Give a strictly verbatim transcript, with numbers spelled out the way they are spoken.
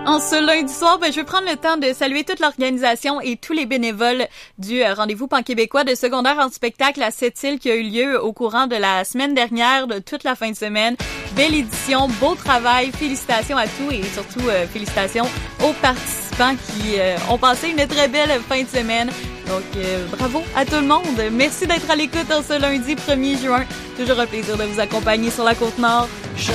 En ce lundi soir, ben, je vais prendre le temps de saluer toute l'organisation et tous les bénévoles du euh, Rendez-vous Pan-Québécois de secondaire en spectacle à Sept-Îles qui a eu lieu au courant de la semaine dernière, de toute la fin de semaine. Belle édition, beau travail, félicitations à tous et surtout euh, félicitations aux participants qui euh, ont passé une très belle fin de semaine. Donc, euh, bravo à tout le monde. Merci d'être à l'écoute en ce lundi premier juin. Toujours un plaisir de vous accompagner sur la Côte-Nord.